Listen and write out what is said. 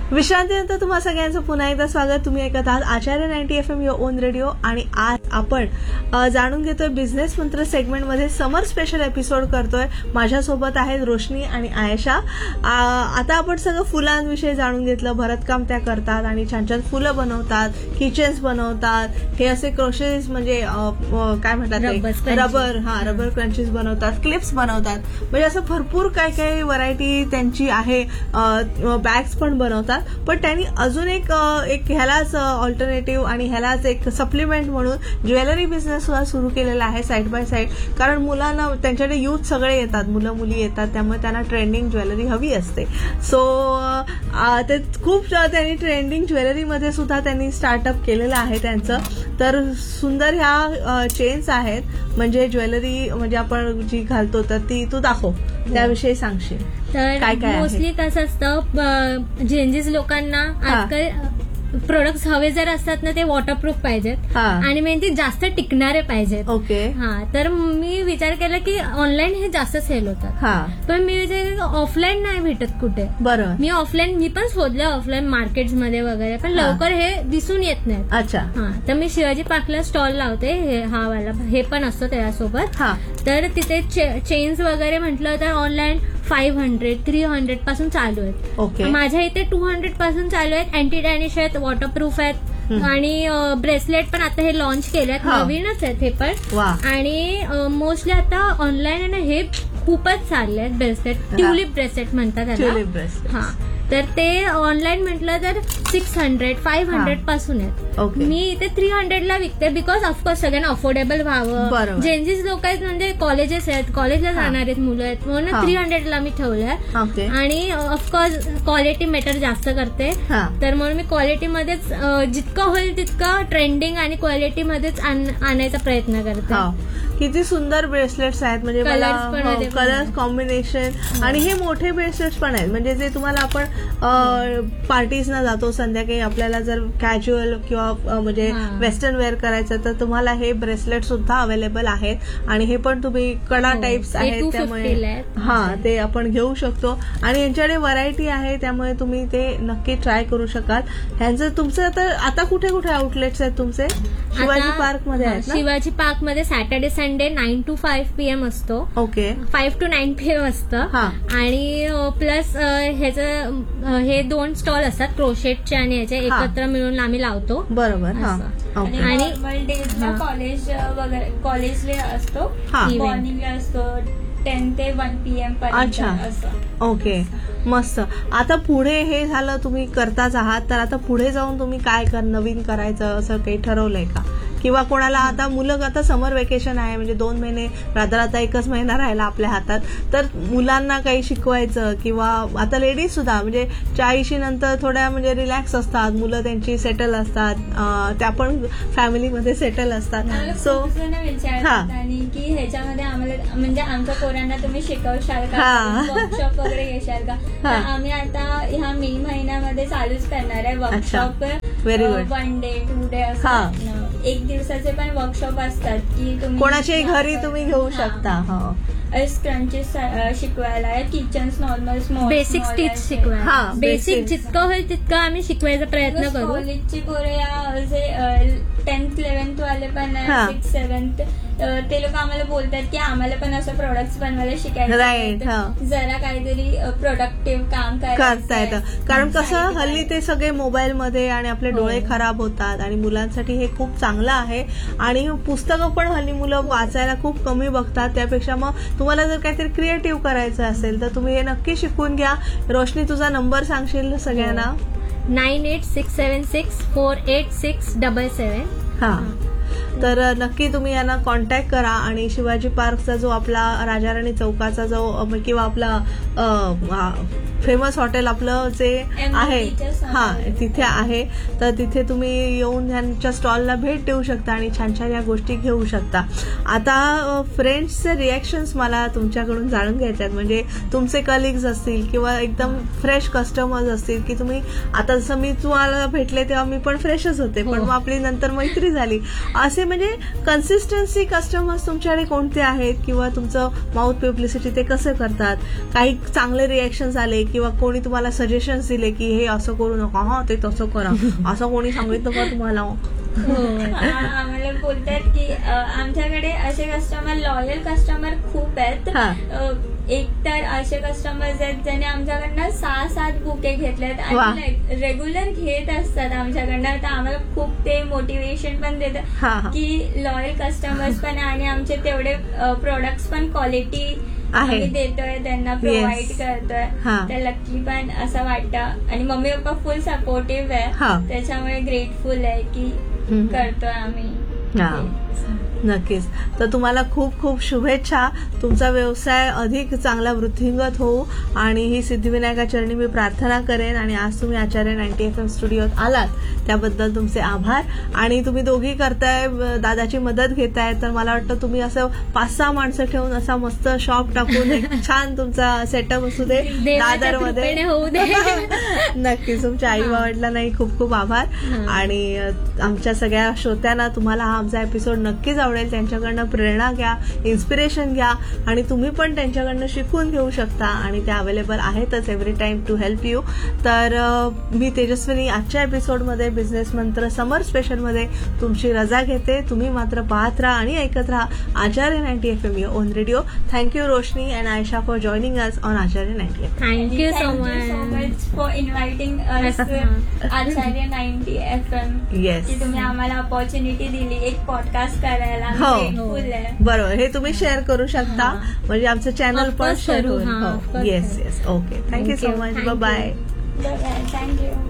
विश्रांतीनंतर तुम्हा सगळ्यांचं पुन्हा एकदा स्वागत. तुम्ही ऐकत आहात आचार्य 90 FM युअर ओन रेडिओ. आणि आज आपण जाणून घेतोय बिझनेस मंत्र सेगमेंटमध्ये समर स्पेशल एपिसोड करतोय. माझ्यासोबत आहेत रोशनी आणि आयशा. आता आपण सगळं फुलांविषयी जाणून घेतलं. भरतकाम त्या करतात आणि छान छान फुलं बनवतात, किचन्स बनवतात, हे असे क्रोशेस म्हणजे काय म्हणतात रबर क्रंचीस बनवतात, क्लिप्स बनवतात, म्हणजे असं भरपूर काय काय व्हरायटी त्यांची आहे. बॅग्स पण बनवतात. पण त्यांनी अजून एक ह्यालाच ऑल्टरनेटिव्ह आणि ह्यालाच एक सप्लिमेंट म्हणून ज्वेलरी बिझनेस सुद्धा सुरू केलेला आहे साईड बाय साईड. कारण मुलांना त्यांच्याकडे युथ सगळे येतात, मुलं मुली येतात, त्यामुळे त्यांना ट्रेंडिंग ज्वेलरी हवी असते. सो ते खूप त्यांनी ट्रेंडिंग ज्वेलरीमध्ये सुद्धा त्यांनी स्टार्टअप केलेलं आहे त्यांचं. तर सुंदर ह्या चेन्स आहेत, म्हणजे ज्वेलरी म्हणजे आपण जी घालतो तर ती तू दाखव, त्याविषयी सांगशील तर काय काय मोस्टली कसं असतं, जेंजीस लोकांना आजकाल प्रोडक्ट्स हवे जर असतात ना ते वॉटरप्रूफ पाहिजेत आणि मेन ते जास्त टिकणारे पाहिजेत. ओके. तर मी विचार केला की ऑनलाईन हे जास्त सेल होतात, पण मी विचार केला ऑफलाईन नाही भेटत कुठे. बरं. मी पण शोधलं ऑफलाईन मार्केट्समध्ये वगैरे, पण लवकर हे दिसून येत नाही. अच्छा. तर मी शिवाजी पार्कला स्टॉल लावते, हा वाला हे पण असतो त्याच्यासोबत. तर तिथे चेन्स वगैरे म्हटलं तर ऑनलाईन 500, 300 पासून चालू आहेत. माझ्या इथे 200 पासून चालू आहेत. अँटी डॅनिश आहेत, वॉटरप्रूफ आहेत आणि ब्रेसलेट पण आता हे लॉन्च केले आहेत, नवीनच आहेत हे पण. आणि मोस्टली आता ऑनलाईन आहे ना हे खूपच चालले आहेत ब्रेसलेट, ट्युलिप ब्रेसलेट म्हणतात त्याला. तर ते ऑनलाईन म्हटलं तर 600, 500 पासून आहेत. मी इथे 300 ला विकते, बिकॉज ऑफकोर्स सगळ्यांना अफोर्डेबल व्हावं. जेंजीस लोक आहेत म्हणजे कॉलेजेस आहेत, कॉलेजला जाणार आहेत मुलं आहेत, म्हणून 300 ला मी ठेवलंय. आणि ऑफकोर्स क्वालिटी मॅटर जास्त करते, तर म्हणून मी क्वालिटीमध्येच जितकं होईल तितकं ट्रेंडिंग आणि क्वालिटीमध्येच आणायचा प्रयत्न करते. किती सुंदर ब्रेसलेट्स आहेत, म्हणजे कलर्स कॉम्बिनेशन. आणि हे मोठे ब्रेसलेट्स पण आहेत, म्हणजे जे तुम्हाला आपण पार्टीजना जातो संध्याकाळी, आपल्याला जर कॅज्युअल किंवा म्हणजे वेस्टर्न वेअर करायचं तर तुम्हाला हे ब्रेसलेट सुद्धा अवेलेबल आहेत. आणि हे पण तुम्ही कडा टाइप्स आहेत, त्यामुळे ते आपण घेऊ शकतो. आणि यांच्याकडे व्हरायटी आहे, त्यामुळे तुम्ही ते नक्की ट्राय करू शकाल. ह्यांचं तुमचं आता कुठे कुठे आउटलेट्स आहेत तुमचे? शिवाजी पार्क मध्ये आहेत ना? शिवाजी पार्क मध्ये सॅटर्डे संडे 9 to 5 PM असतो. ओके. 5 to 9 PM असतं. आणि प्लस ह्याचं हे 2 स्टॉल असतात, क्रोशेटचे आणि याचे एकत्र मिळून आम्ही लावतो. बरोबर. आणि नॉर्मल डेजला कॉलेज वगैरे कॉलेजला असतो, मॉर्निंगला असतो 10 ते 1 PM पर्यंत असं. ओके, मस्त. आता पुढे हे झालं, तुम्ही करताच आहात, तर आता पुढे जाऊन तुम्ही काय नवीन करायचं असं काही ठरवलंय का? किंवा कोणाला आता मुलं, आता समर वेकेशन आहे, म्हणजे 2 महिने रात्र, 1 महिना राहिला आपल्या हातात, तर मुलांना काही शिकवायचं, किंवा आता लेडीज सुद्धा म्हणजे 40 नंतर थोड्या म्हणजे रिलॅक्स असतात, मुलं त्यांची सेटल असतात, त्या पण फॅमिलीमध्ये सेटल असतात. सो विचारतात आणि की ह्याच्यामध्ये आम्हाला म्हणजे आमच्या पोरांना तुम्ही शिकवशाल का, वर्कशॉप वगैरे घेशाल का? तर आम्ही आता ह्या मे महिन्यामध्ये चालूच करणार आहे workshop. Very good. 1 day 2 day असं 1 दिवसाचे पण वर्कशॉप असतात की तुम्ही कोणाच्याही घरी तुम्ही घेऊ शकता. क्रंचेस शिकवायला, kitchens normal small basic stitch शिकवायला, बेसिक जितकं होईल तितकं आम्ही शिकवायचा प्रयत्न करू. कॉलेजची पोरे जे 10th 11th वाले पण 6th 7th ते लोक आम्हाला बोलतात की आम्हाला पण असं प्रोडक्ट्स बनवायला शिकायचं, जरा काहीतरी प्रोडक्टिव्ह काम करता येतं. कारण कसं हल्ली ते सगळे मोबाईलमध्ये आणि आपले डोळे खराब होतात, आणि मुलांसाठी हे खूप चांगलं आहे. आणि पुस्तकं पण हल्ली मुलं वाचायला खूप कमी बघतात, त्यापेक्षा मग तुम्हाला जर काहीतरी क्रिएटिव्ह करायचं असेल तर तुम्ही हे नक्की शिकून घ्या. रोशनी, तुझा नंबर सांगशील सगळ्यांना? 9867648677. तर नक्की तुम्ही यांना कॉन्टॅक्ट करा. आणि शिवाजी पार्कचा जो आपला राजाराणी चौकाचा जो किंवा आपला फेमस हॉटेल आपलं जे आहे तिथे आहे, तर तिथे तुम्ही येऊन ह्यांच्या स्टॉलला भेट देऊ शकता आणि छान छान या गोष्टी घेऊ शकता. आता फ्रेंड्सचे रिॲक्शन्स मला तुमच्याकडून जाणून घ्यायचे आहेत, म्हणजे तुमचे कलिग्स असतील किंवा एकदम फ्रेश कस्टमर्स असतील, की तुम्ही आता जसं मी तुम्हाला भेटले तेव्हा मी पण फ्रेशच होते, पण मग आपली नंतर मैत्री झाली, असे म्हणजे कन्सिस्टन्सी कस्टमर्स तुमच्याकडे कोणते आहेत, किंवा तुमचं माउथ पब्लिसिटी ते कसं करतात, काही चांगले रिॲक्शन्स आले, किंवा कोणी तुम्हाला सजेशन्स दिले की हे असं करू नका, हा ते तसं करा, असं कोणी सांगितलं का तुम्हाला? आम्हाला बोलतात की आमच्याकडे असे कस्टमर, लॉयल कस्टमर खूप आहेत. एक तर असे कस्टमर्स आहेत ज्यांनी आमच्याकडनं 6-7 बुके घेतलेत आणि रेग्युलर घेत असतात आमच्याकडनं. तर आम्हाला खूप ते मोटिवेशन पण देतात की लॉयल कस्टमर्स पण आणि आमचे तेवढे प्रोडक्ट्स पण क्वालिटी आम्ही देतोय, त्यांना प्रोव्हाइड करतोय. तर लकी पण असं वाटतं. आणि मम्मी पप्पा फुल सपोर्टिव्ह आहे, त्याच्यामुळे ग्रेटफुल आहे की करतोय आम्ही. नक्कीच. तर तुम्हाला खूप खूप शुभेच्छा. तुमचा व्यवसाय अधिक चांगला वृद्धिंगत होऊ आणि ही सिद्धिविनायका चरणी मी प्रार्थना करेन. आणि आज तुम्ही आचार्य 90 FM स्टुडिओत आलात त्याबद्दल तुमचे आभार. आणि तुम्ही दोघी करताय, दादाची मदत घेताय, तर मला वाटतं तुम्ही असं 5-6 माणसं ठेवून असा मस्त शॉप टाकून एक छान तुमचा सेटअप असू दे दादरमध्ये. होऊ दे. नक्कीच. तुमच्या आई वडिलांनाही खूप खूप आभार. आणि आमच्या सगळ्या श्रोत्यांना तुम्हाला हा आमचा एपिसोड नक्कीच आवडेल. त्यांच्याकडनं प्रेरणा घ्या, इन्स्पिरेशन घ्या आणि तुम्ही पण त्यांच्याकडनं शिकून घेऊ शकता. आणि ते अवेलेबल आहेतच every time to help you. तर मी तेजस्विनी आजच्या एपिसोडमध्ये बिझनेस मंत्र समर स्पेशलमध्ये तुमची रजा घेते. तुम्ही मात्र पाहत राहा आणि ऐकत राहा आचार्य 90 FM your on radio. Thank you Roshni and Ayesha for joining us on Acharya 90 FM. Thank you so much for inviting us Acharya 90 FM. Yes, की तुम्ही आम्हाला अपॉर्च्युनिटी दिली एक पॉडकास्ट करायला. बरोबर. हे तुम्ही शेअर करू शकता, म्हणजे आमचं चॅनल पण शेअर होईल. Yes yes. Okay. Thank you so much. Bye. Thank you.